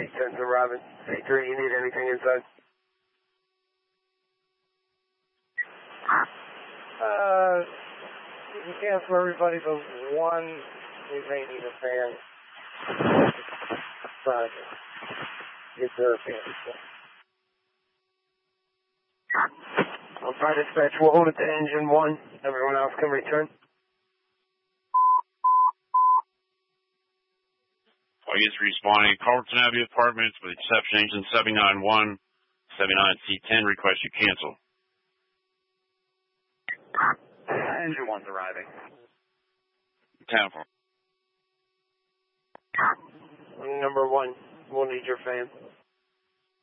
10 to Robin. Say 3, you need anything inside? You can cancel everybody but one. We may need a fan. Roger. Get the fan. I'll try dispatch. We'll hold it to engine 1. Everyone else can return. Is responding. Culverton Avenue Apartments with exception engine 791, 79C10, request you cancel. Engine 1's arriving. 10-4. Number 1, we'll need your fan.